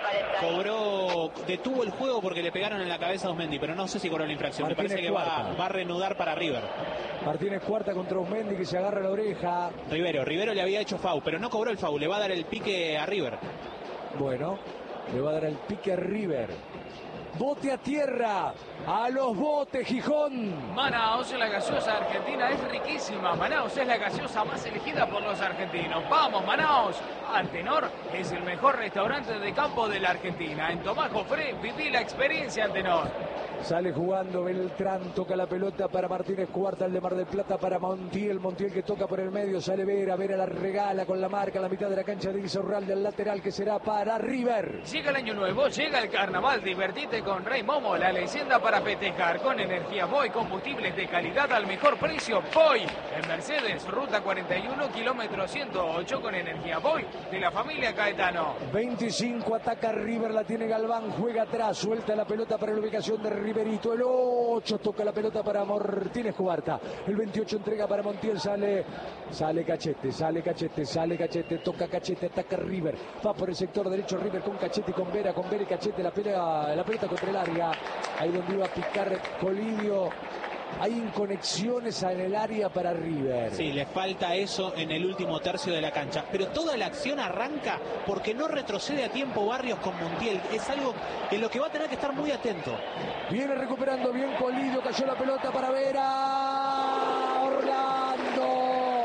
Cobró, detuvo el juego porque le pegaron en la cabeza a Ausmendi, pero no sé si cobró la infracción. Martínez me parece que va, va a reanudar para River. Martínez cuarta contra Ausmendi que se agarra la oreja. Rivero, Rivero le había hecho foul, pero no cobró el foul, le va a dar el pique a River. Bueno, le va a dar el pique a River. Bote a tierra, a los botes, Gijón. Manaos, la gaseosa argentina es riquísima. Manaos es la gaseosa más elegida por los argentinos. ¡Vamos, Manaos! Antenor es el mejor restaurante de campo de la Argentina. En Tomás Jofré viví la experiencia Antenor. Sale jugando Beltrán, toca la pelota para Martínez Cuarta, el de Mar del Plata para Montiel, Montiel que toca por el medio, sale Vera, Vera la regala con la marca a la mitad de la cancha de Isorralde al lateral que será para River. Llega el año nuevo, llega el carnaval, divertite con Rey Momo, la leyenda para festejar, con energía Boy, combustibles de calidad al mejor precio, Boy. En Mercedes, ruta cuarenta y uno, kilómetro ciento ocho con energía Boy, de la familia Caetano. veinticinco, ataca River, la tiene Galván, juega atrás, suelta la pelota para la ubicación de Riverito, el ocho toca la pelota para Martínez Cuarta, el veintiocho entrega para Montiel, sale, sale Cachete, sale Cachete, sale Cachete, toca Cachete, ataca River, va por el sector derecho River con Cachete y con Vera, con Vera y Cachete, la pelea, la pelota contra el área, ahí donde iba a picar Colidio. Hay inconexiones en el área para River. Sí, le falta eso en el último tercio de la cancha. Pero toda la acción arranca porque no retrocede a tiempo Barrios con Montiel. Es algo en lo que va a tener que estar muy atento. Viene recuperando bien Colidio, cayó la pelota para Vera. Orlando.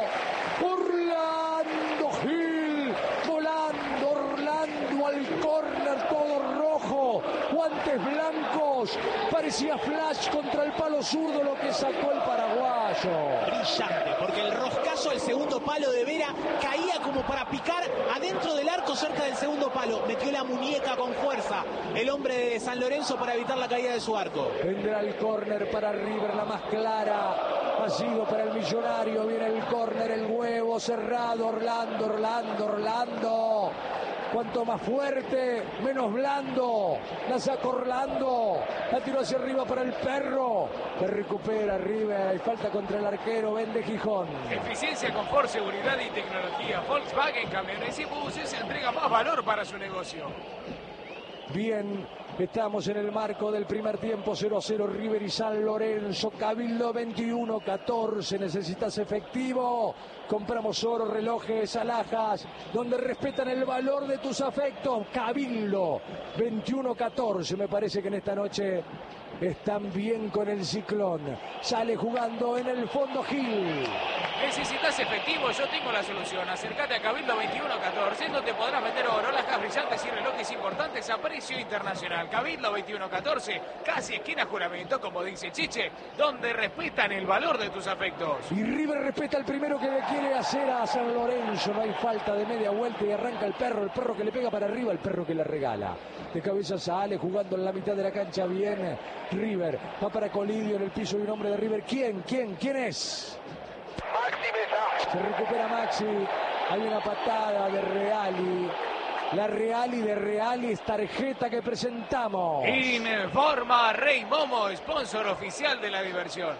Orlando Gil. Volando Orlando al córner, todo rojo. Guantes blancos. Parecía flash contra el palo zurdo lo que sacó el paraguayo. Brillante, porque el roscazo del segundo palo de Vera caía como para picar adentro del arco cerca del segundo palo. Metió la muñeca con fuerza el hombre de San Lorenzo para evitar la caída de su arco. Vendrá el córner para River, la más clara. Ha sido para el Millonario. Viene el córner, el huevo cerrado. Orlando, Orlando, Orlando. Cuanto más fuerte, menos blando. La sacó Orlando. La tiró hacia arriba para el Perro. Que recupera River. Hay falta contra el arquero. Vende Gijón. Eficiencia, confort, seguridad y tecnología. Volkswagen Camiones y Buses entrega más valor para su negocio. Bien, estamos en el marco del primer tiempo, cero a cero River y San Lorenzo. Cabildo veintiuno catorce, necesitas efectivo. Compramos oro, relojes, alhajas, donde respetan el valor de tus afectos. Cabildo veintiuno catorce, me parece que en esta noche están bien con el Ciclón. Sale jugando en el fondo Gil. Necesitas efectivo, yo tengo la solución. Acércate a Cabildo veintiuno catorce, donde podrás vender oro, alhajas brillantes y relojes importantes a precio internacional. Cabildo veintiuno catorce, casi esquina juramento, como dice Chiche, donde respetan el valor de tus afectos. Y River respeta el primero que le quiere hacer a San Lorenzo. No hay falta de media vuelta y arranca el Perro. El Perro que le pega para arriba, el Perro que le regala. De cabeza sale jugando en la mitad de la cancha bien River. Va para Colidio en el piso y un hombre de River. ¿Quién? ¿Quién? ¿Quién es? Maxi Mesa. Se recupera Maxi. Hay una patada de Reali. La Reali de Reali es tarjeta que presentamos. Informa Rey Momo, sponsor oficial de la diversión.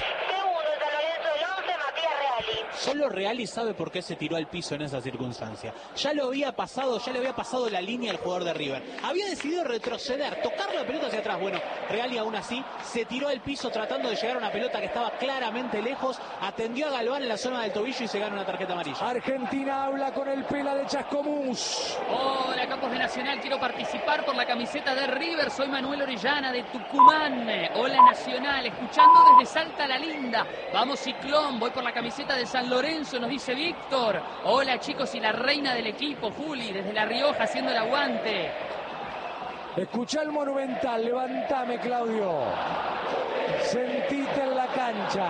Solo Reali sabe por qué se tiró al piso en esa circunstancia. Ya lo había pasado, ya le había pasado la línea al jugador de River. Había decidido retroceder, tocar la pelota hacia atrás. Bueno, Reali aún así se tiró al piso tratando de llegar a una pelota que estaba claramente lejos. Atendió a Galván en la zona del tobillo y se gana una tarjeta amarilla. Argentina habla con el Pela de Chascomús. Hola, campos de Nacional, quiero participar por la camiseta de River. Soy Manuel Orellana de Tucumán. Hola, Nacional, escuchando desde Salta la Linda. Vamos, Ciclón, voy por la camiseta de San Lorenzo, nos dice Víctor. Hola, chicos, y la reina del equipo, Juli, desde La Rioja, haciendo el aguante. Escuchá el Monumental, levantame, Claudio. Sentite en la cancha.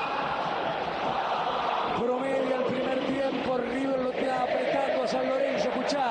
Promedia el primer tiempo, River lo está apretando a San Lorenzo, escuchá.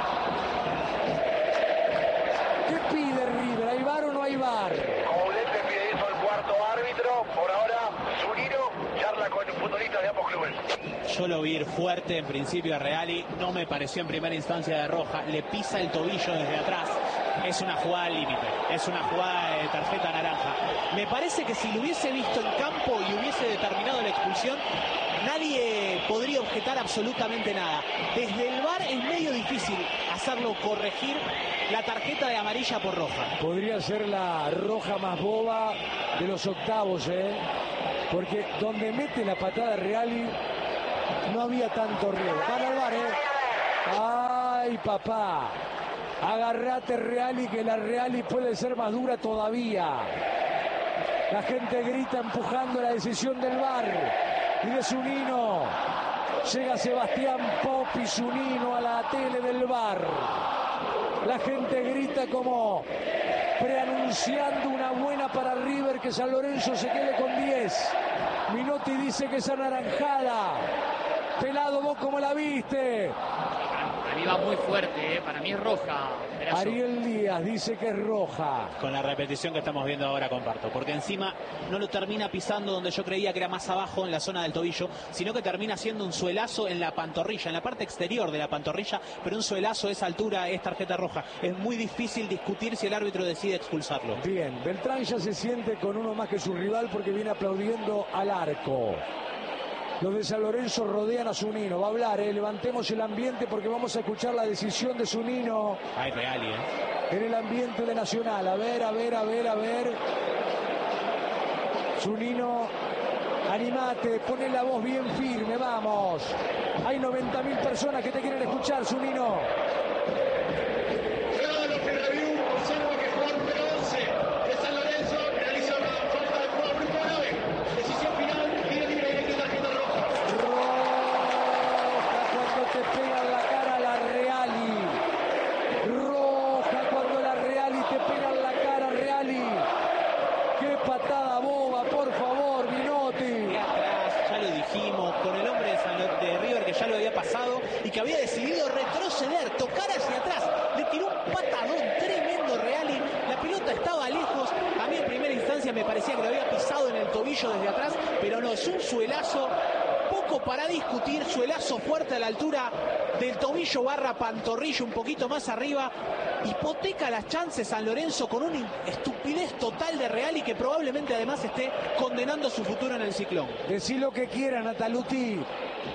¿Qué pide River? ¿Hay VAR o no hay VAR? Coudet pide eso al cuarto árbitro. Por ahora, Zunino charla con futbolistas de ambos clubes. Yo lo vi ir fuerte en principio a Reali, no me pareció en primera instancia de roja, le pisa el tobillo desde atrás. Es una jugada límite, es una jugada de tarjeta naranja. Me parece que si lo hubiese visto en campo y hubiese determinado la expulsión, nadie podría objetar absolutamente nada. Desde el VAR es medio difícil hacerlo corregir la tarjeta de amarilla por roja. Podría ser la roja más boba de los octavos, ¿eh? Porque donde mete la patada Reali no había tanto riesgo. Gana el VAR, ¿eh? ¡Ay, papá! Agarrate, Reali, que la Reali puede ser más dura todavía. La gente grita empujando la decisión del VAR y de Zunino. Llega Sebastián Popi Zunino a la tele del VAR. La gente grita como preanunciando una buena para River, que San Lorenzo se quede con diez. Minotti dice que es anaranjada. Pelado, ¿vos cómo la viste? Para mí va muy fuerte, ¿eh? Para mí es roja. Perazo. Ariel Díaz dice que es roja. Con la repetición que estamos viendo ahora comparto, porque encima no lo termina pisando donde yo creía que era más abajo en la zona del tobillo, sino que termina siendo un suelazo en la pantorrilla, en la parte exterior de la pantorrilla, pero un suelazo a esa altura es tarjeta roja. Es muy difícil discutir si el árbitro decide expulsarlo. Bien, Beltrán ya se siente con uno más que su rival porque viene aplaudiendo al arco. Los de San Lorenzo rodean a Zunino. Va a hablar, ¿eh? Levantemos el ambiente porque vamos a escuchar la decisión de Zunino. Ay, Reali, ¿eh? En el ambiente de Nacional. A ver, a ver, a ver, a ver. Zunino, animate, poné la voz bien firme, vamos. Hay noventa mil personas que te quieren escuchar, Zunino. Que había decidido retroceder, tocar hacia atrás, le tiró un patadón tremendo Reali, la pelota estaba lejos, a mí en primera instancia me parecía que lo había pisado en el tobillo desde atrás, pero no, es un suelazo, poco para discutir, suelazo fuerte a la altura del tobillo barra pantorrillo, un poquito más arriba, hipoteca las chances San Lorenzo con una estupidez total de Reali que probablemente además esté condenando su futuro en el Ciclón. Decí lo que quieran, Nataluti.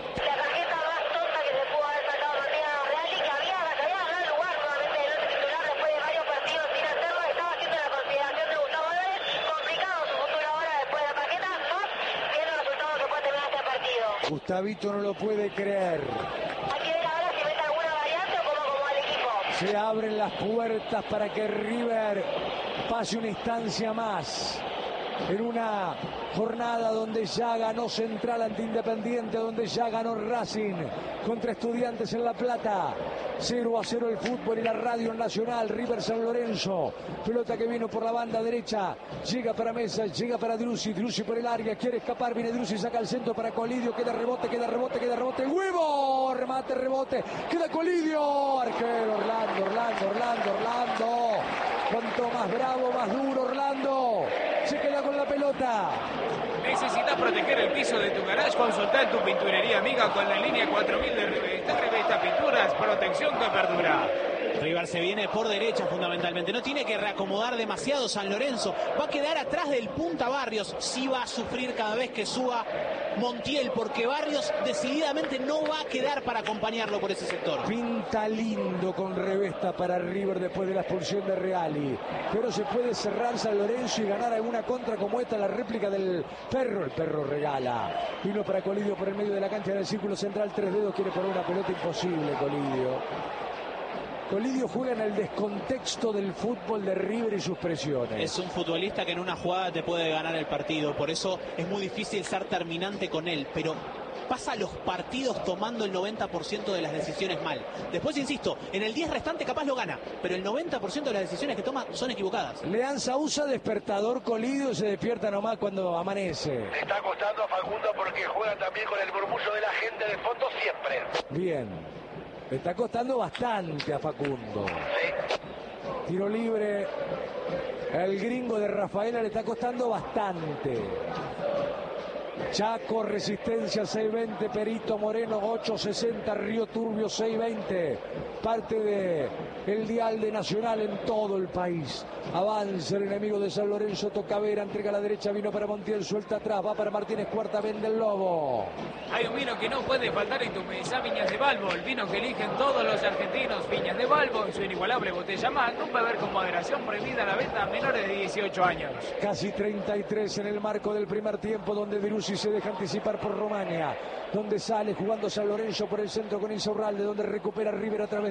Gustavito no lo puede creer. Hay que ver ahora si mete alguna variante o cómo acomoda el equipo. Se abren las puertas para que River pase una instancia más. En una jornada donde ya ganó Central ante Independiente, donde ya ganó Racing contra Estudiantes en La Plata. cero a cero el fútbol y la radio nacional. River San Lorenzo. Pelota que vino por la banda derecha. Llega para Mesa, llega para Drussi. Drussi por el área, quiere escapar. Viene Drussi, saca el centro para Colidio. Queda rebote, queda rebote, queda rebote. ¡Huevo! Remate, rebote. Queda Colidio. Arquero Orlando, Orlando, Orlando, Orlando. Cuanto más bravo, más duro Orlando. Se queda con la pelota. ¿Necesitas proteger el piso de tu garage? Consulta en tu pinturería amiga con la línea cuatro mil de Revista, Revista Pinturas, protección que perdura. River se viene por derecha fundamentalmente, no tiene que reacomodar demasiado San Lorenzo, va a quedar atrás del punta Barrios, sí va a sufrir cada vez que suba Montiel, porque Barrios decididamente no va a quedar para acompañarlo por ese sector. Pinta lindo con Revesta para River después de la expulsión de Reali, pero se puede cerrar San Lorenzo y ganar alguna contra como esta, la réplica del Perro. El Perro regala, vino para Colidio por el medio de la cancha en el círculo central, tres dedos, quiere poner una pelota, imposible Colidio. Colidio juega en el descontexto del fútbol de River y sus presiones. Es un futbolista que en una jugada te puede ganar el partido, por eso es muy difícil ser terminante con él, pero pasa los partidos tomando el noventa por ciento de las decisiones mal. Después, insisto, en el diez restante capaz lo gana, pero el noventa por ciento de las decisiones que toma son equivocadas. Leanza usa despertador Colidio y se despierta nomás cuando amanece. Le está costando a Facundo porque juega también con el murmullo de la gente de fondo siempre. Bien. Le está costando bastante a Facundo. Tiro libre. El gringo de Rafaela le está costando bastante. Chaco, Resistencia seis veinte, Perito Moreno ocho sesenta, Río Turbio seis veinte. Parte de el dial de Nacional en todo el país. Avanza el enemigo de San Lorenzo, toca Vera, entrega a la derecha, vino para Montiel, suelta atrás, va para Martínez, cuarta, vende el Lobo. Hay un vino que no puede faltar en tu mesa, Viñas de Balbo, el vino que eligen todos los argentinos. Viñas de Balbo, en su inigualable botella más, un beber con moderación, prohibida la venta a menores de dieciocho años. Casi treinta y tres en el marco del primer tiempo, donde Virussi se deja anticipar por Romania, donde sale jugando San Lorenzo por el centro con Insaurralde, donde recupera River a través